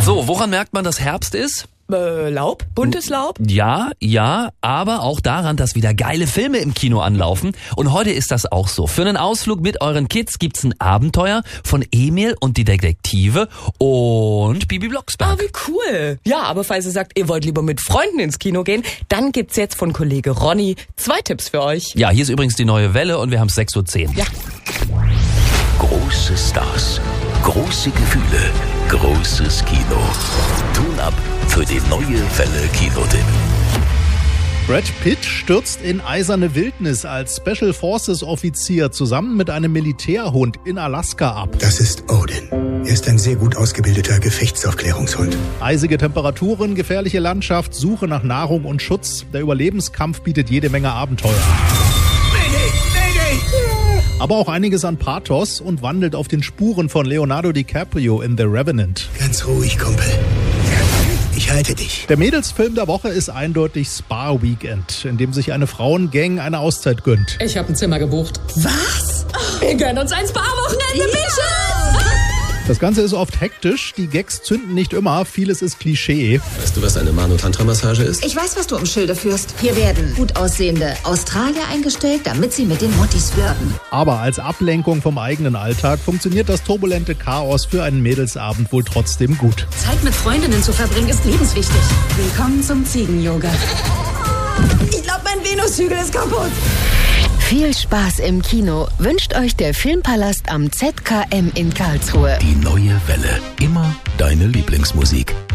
So, woran merkt man, dass Herbst ist? Laub? Buntes Laub? Ja, aber auch daran, dass wieder geile Filme im Kino anlaufen. Und heute ist das auch so. Für einen Ausflug mit euren Kids gibt's ein Abenteuer von Emil und die Detektive und Bibi Blocksberg. Ah, wie cool. Ja, aber falls ihr sagt, ihr wollt lieber mit Freunden ins Kino gehen, dann gibt's jetzt von Kollege Ronny 2 Tipps für euch. Ja, hier ist übrigens die neue Welle und wir haben 6:10 Uhr. Ja. Große Stars, große Gefühle, großes Kino. Tun ab für die neue Welle Kinotipp. Brad Pitt stürzt in eiserne Wildnis als Special Forces Offizier zusammen mit einem Militärhund in Alaska ab. Das ist Odin. Er ist ein sehr gut ausgebildeter Gefechtsaufklärungshund. Eisige Temperaturen, gefährliche Landschaft, Suche nach Nahrung und Schutz. Der Überlebenskampf bietet jede Menge Abenteuer. Aber auch einiges an Pathos und wandelt auf den Spuren von Leonardo DiCaprio in The Revenant. Ganz ruhig, Kumpel. Ich halte dich. Der Mädelsfilm der Woche ist eindeutig Spa Weekend, in dem sich eine Frauengang eine Auszeit gönnt. Ich habe ein Zimmer gebucht. Was? Wir gönnen uns ein Spa-Wochenende, bitte! Das Ganze ist oft hektisch, die Gags zünden nicht immer, vieles ist Klischee. Weißt du, was eine Mano-Tantra-Massage ist? Ich weiß, was du im Schilde führst. Hier werden gut aussehende Australier eingestellt, damit sie mit den Muttis flirten. Aber als Ablenkung vom eigenen Alltag funktioniert das turbulente Chaos für einen Mädelsabend wohl trotzdem gut. Zeit mit Freundinnen zu verbringen ist lebenswichtig. Willkommen zum Ziegen-Yoga. Ich glaube, mein Venushügel ist kaputt. Viel Spaß im Kino wünscht euch der Filmpalast am ZKM in Karlsruhe. Die neue Welle. Immer deine Lieblingsmusik.